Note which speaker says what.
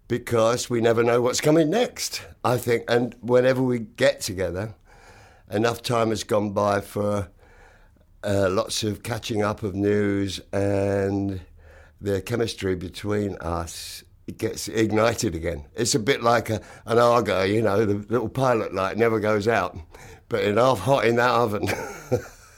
Speaker 1: because we never know what's coming next, I think. And whenever we get together, enough time has gone by for lots of catching up of news, and the chemistry between us, it gets ignited again. It's a bit like an Argo, the little pilot light never goes out, but hot in that oven.